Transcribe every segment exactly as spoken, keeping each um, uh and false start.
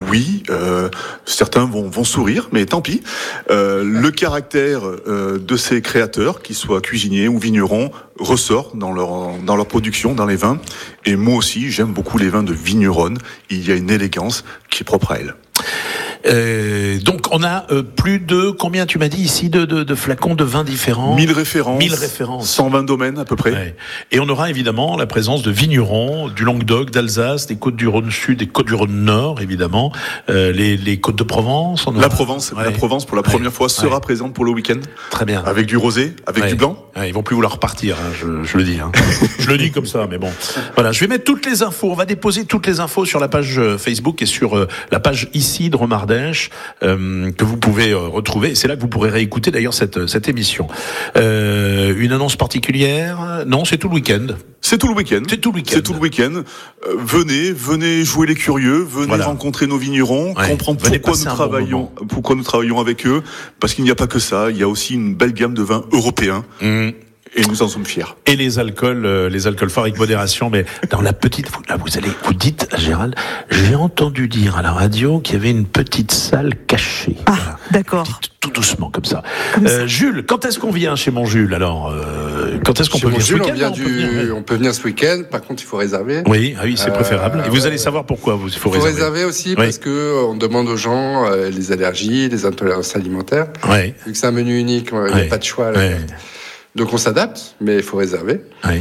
oui, euh, certains vont, vont sourire, mais tant pis. Euh, le caractère euh, de ces créateurs, qu'ils soient cuisiniers ou vignerons, ressort dans leur, dans leur production, dans les vins. Et moi aussi, j'aime beaucoup les vins de vigneronnes. Il y a une élégance qui est propre à elles. Euh, donc on a euh, plus de combien tu m'as dit ici de, de, de flacons de vins différents. mille références. mille références. cent vingt domaines à peu près. Ouais. Et on aura évidemment la présence de vignerons du Languedoc, d'Alsace, des Côtes-du-Rhône Sud, des Côtes-du-Rhône Nord évidemment, euh, les, les Côtes de Provence. On aura... La Provence, ouais. la Provence pour la première ouais. fois sera ouais. présente pour le week-end. Très bien. Avec du rosé, avec ouais. du blanc. Ouais, ils vont plus vouloir repartir, hein, je, je le dis. Hein. je le dis comme ça, mais bon. Voilà, je vais mettre toutes les infos. On va déposer toutes les infos sur la page Facebook et sur euh, la page ici de Dromardèche. Euh, que vous pouvez euh, retrouver. C'est là que vous pourrez réécouter d'ailleurs cette, cette émission. Euh, une annonce particulière ? Non, c'est tout le week-end. C'est tout le week-end. C'est tout le week-end. C'est tout le week-end. Euh, venez, venez jouer les curieux, venez voilà. rencontrer nos vignerons, ouais. comprendre pourquoi nous travaillons, bon pourquoi nous travaillons avec eux. Parce qu'il n'y a pas que ça. Il y a aussi une belle gamme de vins européens. Mmh. Et nous en sommes fiers. Et les alcools, euh, les alcools forts avec modération. Mais dans la petite, vous, là, vous allez, vous dites, Gérald, j'ai entendu dire à la radio qu'il y avait une petite salle cachée. Ah, voilà. D'accord. Dites tout doucement comme ça. Comme euh, ça. Jules, quand est-ce qu'on vient chez mon Jules alors euh, quand est-ce qu'on chez peut venir Jules, ce week-end? on, vient du... on, peut venir, on peut venir ce week-end. Par contre, il faut réserver. Oui, ah oui, c'est préférable. Euh, Et vous ouais. allez savoir pourquoi vous, il faut, il faut réserver. réserver aussi oui. parce que on demande aux gens euh, les allergies, les intolérances alimentaires. Oui. Vu que c'est un menu unique, il n'y oui. a pas de choix. Là, oui. Donc on s'adapte, mais il faut réserver. Oui.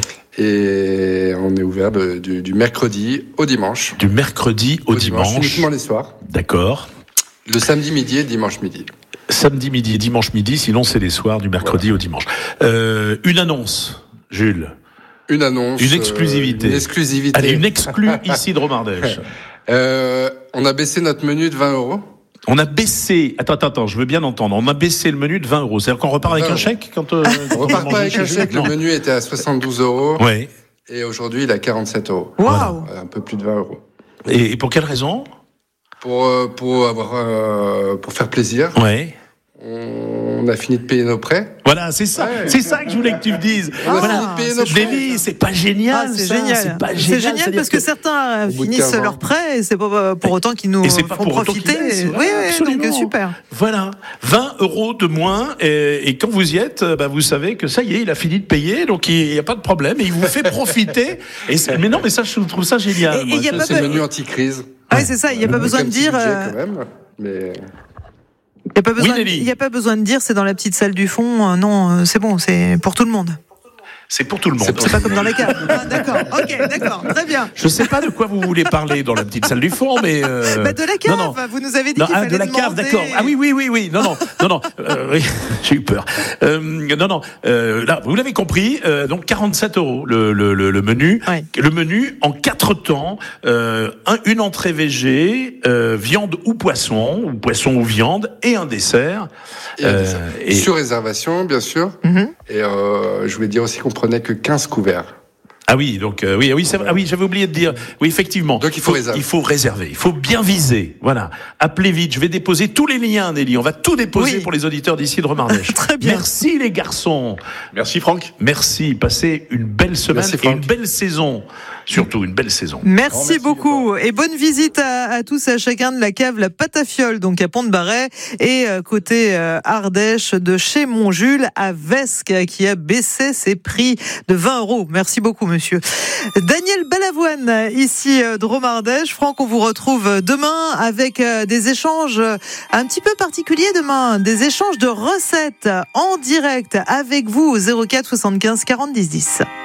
Et on est ouvert de, du, du mercredi au dimanche. Du mercredi au, au dimanche. dimanche. Uniquement les soirs. D'accord. Le samedi midi et dimanche midi. Samedi midi et dimanche midi, sinon c'est les soirs du mercredi voilà. au dimanche. Euh, une annonce, Jules. Une annonce. Une exclusivité. Euh, une exclusivité. Allez, une exclue ici de Dromardèche. euh, on a baissé notre menu de vingt euros. On a baissé, attends, attends, attends, je veux bien entendre, on a baissé le menu de vingt euros. C'est-à-dire qu'on repart avec un chèque quand, euh, on repart pas avec un chèque, le menu était à soixante-douze euros. Oui. Et aujourd'hui, il est à quarante-sept euros. Waouh! Voilà, un peu plus de vingt euros. Et, et pour quelle raison? Pour, pour avoir, euh, pour faire plaisir. Ouais. On a fini de payer nos prêts. Voilà, c'est ça, ouais. c'est ça que je voulais que tu me dises. On a voilà. fini de payer nos prêts. Délit, c'est pas génial. Ah, c'est ça. génial. C'est, pas c'est génial, génial parce que, que certains finissent leurs prêts et c'est pas pour autant qu'ils nous font profiter. Laissent, oui, oui, donc super. Voilà, vingt euros de moins et, et quand vous y êtes, bah, vous savez que ça y est, il a fini de payer, donc il n'y a pas de problème et il vous fait profiter. Et c'est, mais non, mais ça, je trouve ça génial. Et, moi, et ça, c'est le menu anti-crise. Ah oui, c'est ça. Il n'y a pas besoin de dire. Quand même, mais. Il n'y a pas besoin, oui, il y a pas besoin de dire c'est dans la petite salle du fond. Euh, non, c'est bon, c'est pour tout le monde. C'est pour tout le monde. C'est, c'est pas comme dans les caves. Ah, d'accord, ok, d'accord, très bien. Je sais pas de quoi vous voulez parler dans la petite salle du fond, mais euh... bah de la cave. Non, non. Vous nous avez dit non, qu'il ah, fallait de la demander... cave, d'accord. Ah oui, oui, oui, oui. Non, non, non, non. Euh, oui, j'ai eu peur. Euh, non, non. Euh, là, vous l'avez compris. Euh, donc quarante-sept euros le le le, le menu. Ouais. Le menu en quatre temps. Euh, un, une entrée végé, euh, viande ou poisson, ou poisson ou viande, et un dessert. Et, euh, et... sur réservation, bien sûr. Mm-hmm. Et euh, je voulais dire aussi qu'on prenait que quinze couverts. Ah oui, donc euh, oui, oui, c'est, ah oui, j'avais oublié de dire. Oui, effectivement. Donc il faut, faut réserver. Il faut réserver. Il faut bien viser. Voilà. Appelez vite. Je vais déposer tous les liens, Nelly. On va tout déposer oui. pour les auditeurs d'ici de Dromardèche. Très bien. Merci les garçons. Merci Franck. Merci. Passez une belle semaine Merci, et une belle saison. Surtout une belle saison. Merci, merci beaucoup et bonne visite à, à tous et à chacun de la cave La Patafiole, donc à Pont-de-Barret et euh, côté euh, Ardèche de chez Montjules à Vesques qui a baissé ses prix de vingt euros. Merci beaucoup monsieur. Daniel Balavoine ici euh, Dromardèche. Franck, on vous retrouve demain avec euh, des échanges un petit peu particuliers demain, des échanges de recettes en direct avec vous au zéro quatre soixante-quinze quarante dix dix.